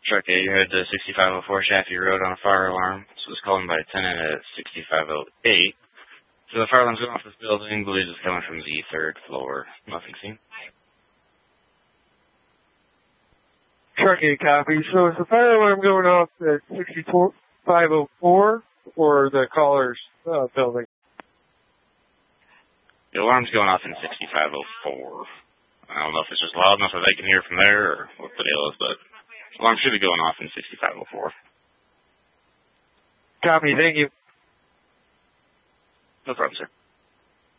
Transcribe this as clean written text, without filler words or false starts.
Truck A, you had the 6504 Chaffee Road on a fire alarm. This was called by a tenant at 6508. So the fire alarm's going off this building, believes it's coming from the third floor. Nothing seen. Truck A copy. So is the fire alarm going off at 6504 or the caller's building? The alarm's going off in 6504. I don't know if it's just loud enough that they can hear from there or what the deal is, but the alarm should be going off in 6504. Copy, thank you. No problem, sir.